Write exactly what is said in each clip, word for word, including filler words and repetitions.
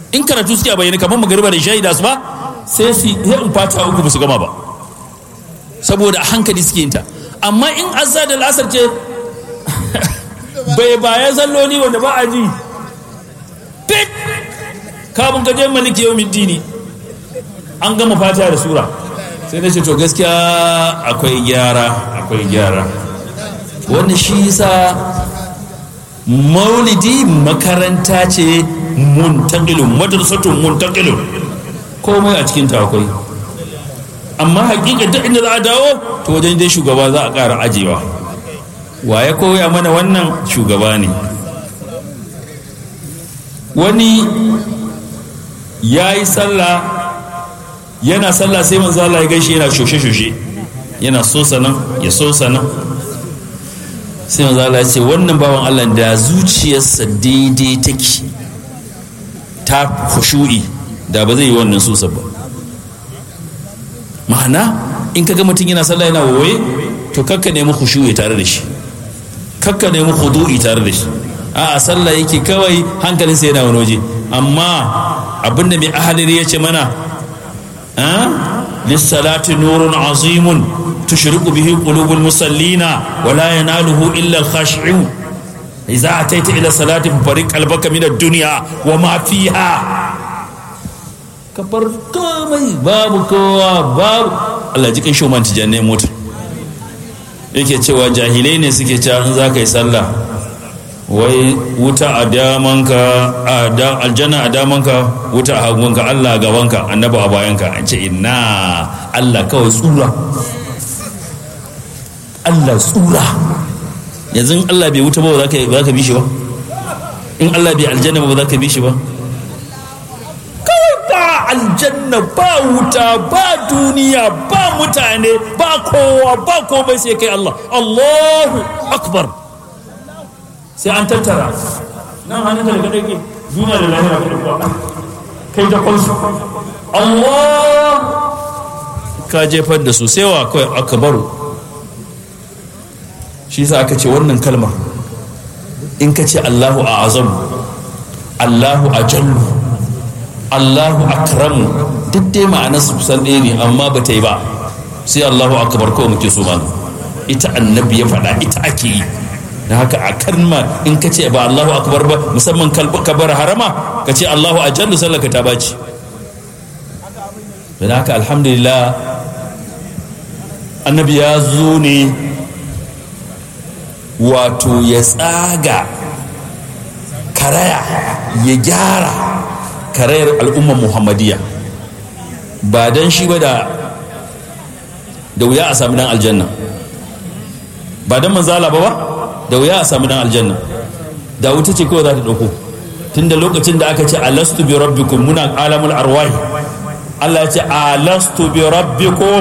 in karatu suke a bayyane kamar magariba da shaida su ba sai su yi in fata uku ba su gama ba saboda a hankali suke yin ta. Amma in azza da lasar ce bai bayan salloli wanda ba a ji fit kafin ka je maliki yau dini an gama fata da sura sai na ce to gaskiya akwai gyara akwai gyara. Wannan shi yasa maulidi makaranta ce muntaqilun madrasatun muntaqilun komai a cikin ta akwai, amma hakika duk inda za a dawo to wajen dai shugaba za a ƙara ajewa. Wa ya koya mana wannan? Shugaba ne. Wani ya yi sallah yana sallah sai manzo Allah ya gaishe yana shoshe-shoshe yana so sanan ya so sanan sai manzo Allah ya ce wannan bawan Allah da zuciyarsa daidai take ta khushu'i da ba zai yi wannan susa ba. Ma'ana in kaga mutum yana sallah yana waye to kakka nemi khushu'i tare da shi, kakka nemi khudu'i tare da shi. A'a sallah yake kawai hankalinsa yana wani waje. Amma abinda mai ahaliri ya ce mana lissalati nurun azimun tushriqu bihi qulubul musallina wa la yanaluhu illa al-khashi'un idza ataita ila salati fariq qalbaka min ad-dunya wa ma fiha. Kabar komai babu kowa babu. Allah jikin shoman tijanne mota yake cewa jahilai ne suke cewa in za ka yi sallah wai wuta a damanka aljanna a damanka wuta a hagunka Allah a gabanka annabi a bayanka. An ce inna Allah kawai tsura, Allah tsura. yanzu in Allah bai wuta ba za ka bi shi ba, in Allah bai aljanna ba za ka bi shi ba. Kawai ba aljanna ba wuta ba duniya ba mutane ba kowa ba komai sai kai Allah. Allahu akbar. Sai an tattara nan hannun da daga dake duniya da lahira ka dukwa kai da kansu Allah ka jefar da su sai wa kawai akbaru. shi yasa aka ce wannan kalmar in ka ce Allahu a'azam, Allahu ajallu, Allahu akramu duk dai ma'anar su kusan ɗaya ne amma ba ta yi ba. sai Allahu akbar kawai muke so ma ita annabi ya faɗa ita ake yi. da haka a kalma in ka ce ba Allahu akbar ba musamman kabar harama ka ce Allahu ajallu sallaka ta baci. da haka alhamdulillah annabi ya zo ne wato ya tsaga karaya ya gyara karayar al'ummar muhammadiyya. ba dan shi ba da da wuya a sami dan aljanna, ba dan manzala ba ba da wuya a samu dan aljanna. da wuta ce kawai za ta dauko tunda lokacin da aka ce alastu bi rabbikum muna alamul arwahi Allah ya ce alastu bi rabbikum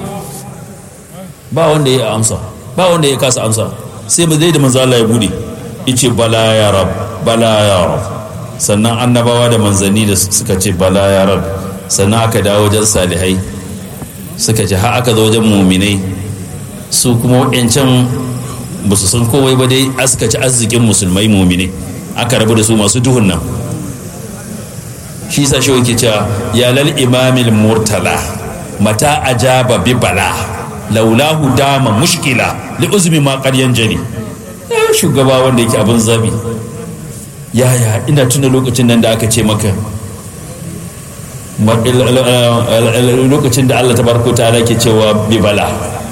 ba wanda ya amsa ba wanda ya kasa amsa sai ba zai da manzo Allah ya bude yace bala ya rab bala ya rab sannan annabawa da manzanni da suka ce bala ya rab sannan aka dawo wajen salihai suka ce har aka zo wajen mu'minai su kuma wayancan ba su san kowai ba dai aska ci arzikin musulmai mumine aka rabu da su masu duhun nan. shi sa shi yake cewa ya lal imamil murtala mata ajaba bi bala laulahu dama mushkila li uzmi ma qaryan jani. ya shugaba wanda yake abin zabi yaya ina tuna lokacin nan da aka ce maka lokacin da Allah tabaraka ta'ala ke cewa bi bala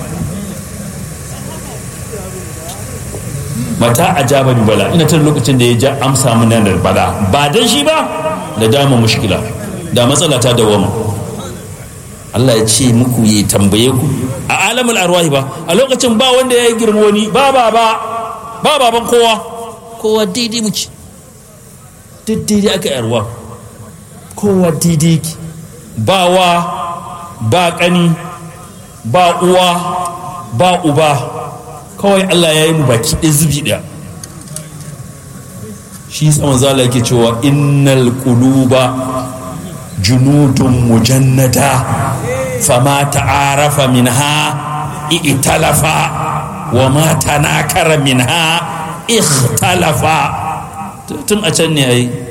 mata ajaba bi bala ina tun lokacin da ya ja amsa mun nan da bala ba dan shi ba da dama mushkila da matsala ta dawama. Allah ya ce muku yi tambaye ku a alamul arwahi ba a lokacin ba wanda ya yi girma wani ba ba ba ba baban kowa kowa daidai muke daidai aka yarwa kowa daidai ki ba wa ba kani ba uwa ba uba kawai Allah ya yi mu baki ɗaya zubi ɗaya. shi sama zala yake cewa innal quluba junudun mujannada fama ta'arafa minha i'talafa wa ma tanakara minha ikhtalafa. tun a can ne yayi